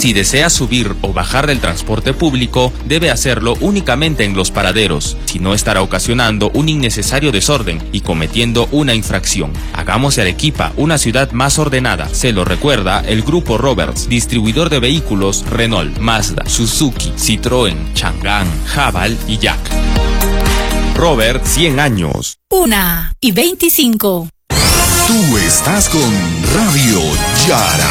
Si desea subir o bajar del transporte público, debe hacerlo únicamente en los paraderos, si no estará ocasionando un innecesario desorden y cometiendo una infracción. Hagamos de Arequipa una ciudad más ordenada. Se lo recuerda el Grupo Roberts, distribuidor de vehículos Renault, Mazda, Suzuki, Citroën, Chang'an, Haval y Jack. Robert, 100 años. 1:25. Tú estás con Radio Yara.